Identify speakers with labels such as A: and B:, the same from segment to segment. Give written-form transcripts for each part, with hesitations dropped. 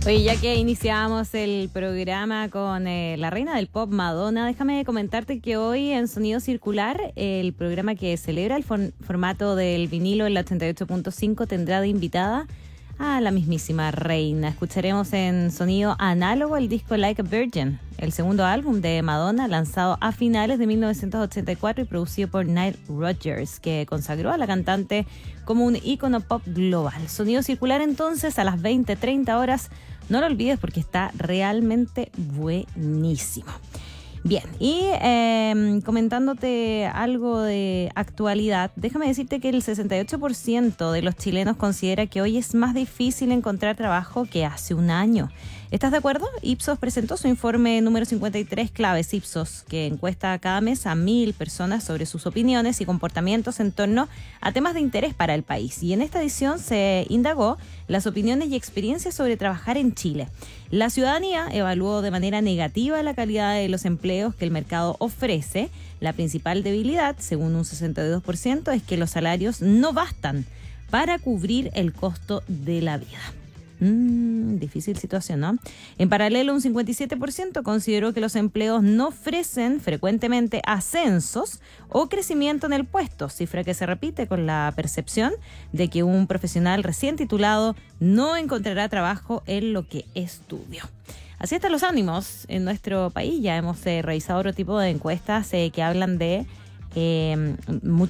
A: Oye, ya que iniciamos el programa con la reina del pop, Madonna, déjame comentarte que hoy en Sonido Circular, el programa que celebra el formato del vinilo en la 88.5 tendrá de invitada a la mismísima reina. Escucharemos en sonido análogo el disco Like a Virgin, el segundo álbum de Madonna, lanzado a finales de 1984 y producido por Nile Rodgers, que consagró a la cantante como un ícono pop global. Sonido Circular entonces a las 20:30 horas. No lo olvides porque está realmente buenísimo. Bien, y comentándote algo de actualidad, déjame decirte que el 68% de los chilenos considera que hoy es más difícil encontrar trabajo que hace un año. ¿Estás de acuerdo? Ipsos presentó su informe número 53, Claves Ipsos, que encuesta cada mes a 1.000 personas sobre sus opiniones y comportamientos en torno a temas de interés para el país. Y en esta edición se indagó las opiniones y experiencias sobre trabajar en Chile. La ciudadanía evaluó de manera negativa la calidad de los empleos que el mercado ofrece. La principal debilidad, según un 62%, es que los salarios no bastan para cubrir el costo de la vida. Difícil situación, ¿no? En paralelo, un 57% consideró que los empleos no ofrecen frecuentemente ascensos o crecimiento en el puesto, cifra que se repite con la percepción de que un profesional recién titulado no encontrará trabajo en lo que estudió. Así están los ánimos en nuestro país. Ya hemos revisado otro tipo de encuestas que hablan de que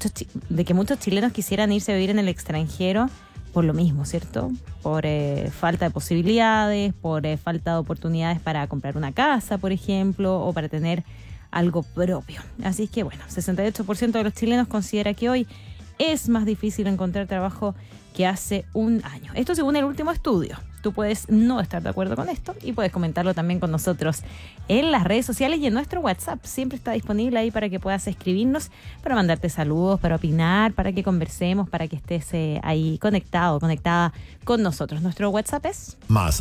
A: muchos chilenos quisieran irse a vivir en el extranjero por lo mismo, ¿cierto? Por falta de posibilidades, por falta de oportunidades para comprar una casa, por ejemplo, o para tener algo propio. Así es que, bueno, 68% de los chilenos considera que hoy es más difícil encontrar trabajo que hace un año. Esto según el último estudio. Tú puedes no estar de acuerdo con esto y puedes comentarlo también con nosotros en las redes sociales y en nuestro WhatsApp. Siempre está disponible ahí para que puedas escribirnos, para mandarte saludos, para opinar, para que conversemos, para que estés ahí conectado, conectada con nosotros. Nuestro WhatsApp es
B: más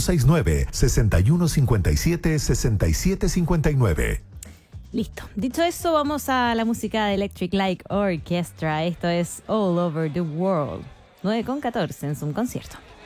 B: 569-6157-6759.
A: Listo. Dicho eso, vamos a la música de Electric Light Orchestra. Esto es All Over the World. 9:14 en Zoom Concierto.